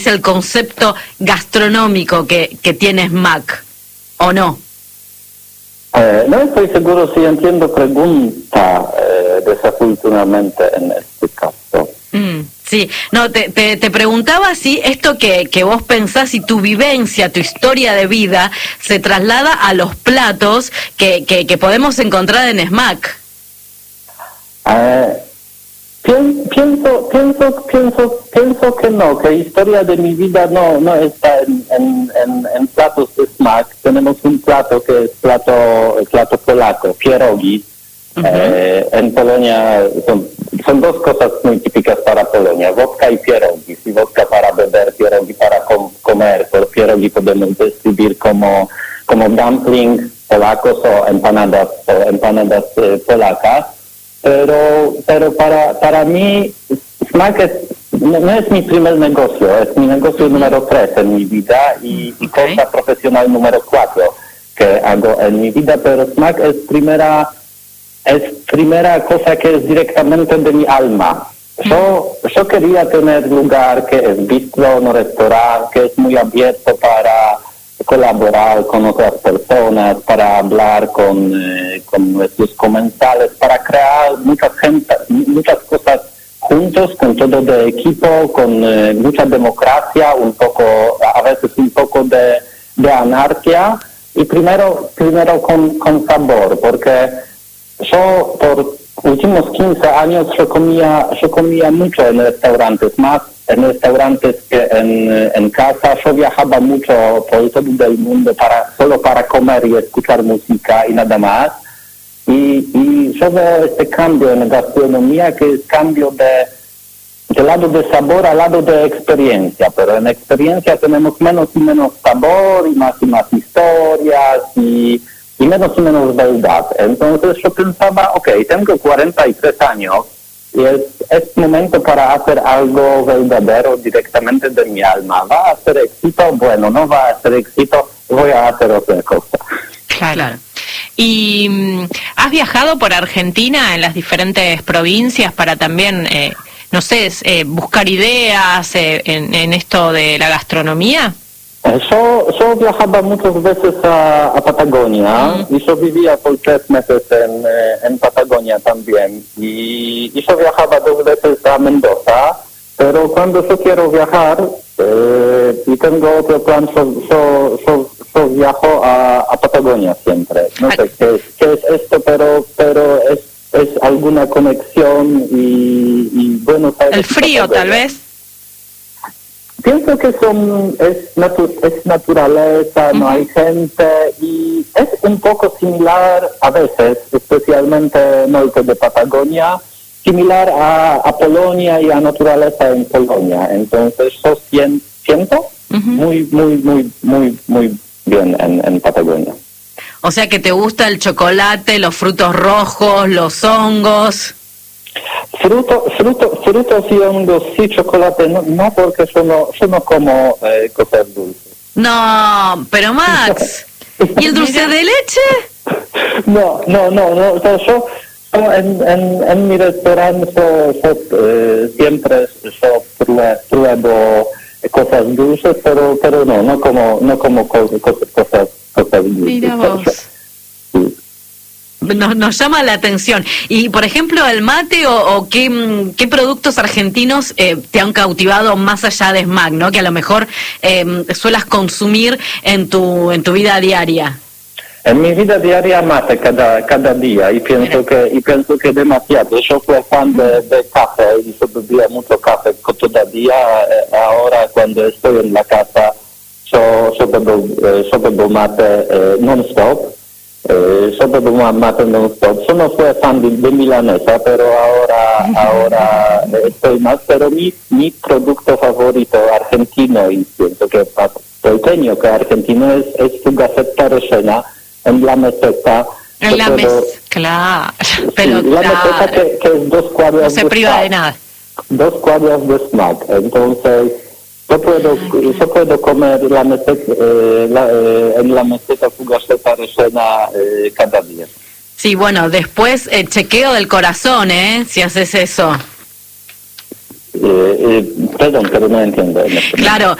el concepto gastronómico que tiene SMAC, ¿o no? No estoy seguro si entiendo pregunta, desafortunadamente, en este caso. Sí, no, te preguntaba si esto que vos pensás y tu vivencia, tu historia de vida, se traslada a los platos que podemos encontrar en SMAC. Pienso que no, que historia de mi vida no está en platos de SMAC. Tenemos un plato que es plato polaco, pierogi. En Polonia son dos cosas muy típicas para Polonia, vodka y pierogi. Si vodka para beber, pierogi para comer. Por pierogi podemos describir como dumplings polacos o empanadas polacas. Pero para mí SMAC no es mi primer negocio, es mi negocio número 3 en mi vida y cosa profesional número 4 que hago en mi vida, pero SMAC es primera cosa que es directamente de mi alma. Yo quería tener lugar que es bistro, no restaurante, que es muy abierto para colaborar con otras personas, para hablar con nuestros comensales, para crear muchas cosas juntos, con todo de equipo, con mucha democracia, a veces un poco de anarquía, y primero con sabor, porque yo por últimos 15 años yo comía mucho en restaurantes, más en restaurantes que en casa. Yo viajaba mucho por todo el mundo solo para comer y escuchar música y nada más. Y yo veo este cambio en la gastronomía, que es cambio de lado de sabor al lado de experiencia, pero en experiencia tenemos menos y menos sabor y más historias y menos y menos verdad. Entonces yo pensaba, tengo 43 años y es momento para hacer algo verdadero directamente de mi alma. ¿Va a ser éxito? Bueno, no va a ser éxito, voy a hacer otra cosa. Claro. ¿Y has viajado por Argentina en las diferentes provincias para también, buscar ideas en esto de la gastronomía? Yo viajaba muchas veces a Patagonia y yo vivía por 3 meses en Patagonia también. Y yo viajaba 2 veces a Mendoza, pero cuando yo quiero viajar y tengo otro plan, yo viajo a Patagonia siempre. No sé qué es esto, pero es alguna conexión y Buenos Aires. El frío, tal vez. Pienso que es naturaleza, no hay gente, y es un poco similar a veces, especialmente norte de Patagonia, similar a Polonia y a naturaleza en Polonia. Entonces yo siento muy bien en Patagonia. O sea que te gusta el chocolate, los frutos rojos, los hongos. Frutos y hongos, sí, chocolate, no, porque yo no como cosas dulces. No, pero Max, ¿y el dulce de leche? No, o sea, yo en mi restaurante siempre pruebo cosas dulces, pero no como cosas dulces. Mira vos. Sí. Nos llama la atención. Y, por ejemplo, el mate o qué productos argentinos te han cautivado más allá de SMAC, ¿no? Que a lo mejor suelas consumir en tu vida diaria. En mi vida diaria mate cada día y pienso que demasiado. Yo fui fan de café y yo bebía mucho café todavía. Ahora cuando estoy en la casa yo bebo mate non-stop. Yo bebo mate non-stop. Yo no soy fan de milanesa, pero ahora estoy más. Pero mi producto favorito argentino, y pienso que pequeño que argentino, es su gaceta rellena en la meseta. En la meseta, claro. Pero la meseta que es 2 cuadras. No se priva de nada. 2 cuadras de SMAC. Entonces yo puedo comer la meseta, en la meseta su gaceta rellena cada día. Sí, bueno, después chequeo del corazón, si haces eso. Perdón, pero no entiendo. Claro,